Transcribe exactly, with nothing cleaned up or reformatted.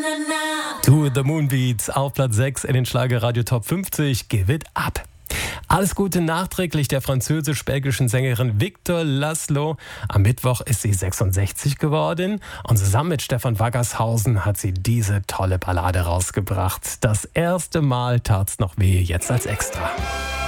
To the Moonbeats auf Platz sechs in den Schlagerradio Top fünfzig. Give it up. Alles Gute nachträglich der französisch-belgischen Sängerin Victor Laszlo. Am Mittwoch ist sie sechsundsechzig geworden und zusammen mit Stefan Waggershausen hat sie diese tolle Ballade rausgebracht. Das erste Mal tat's noch weh, jetzt als Extra.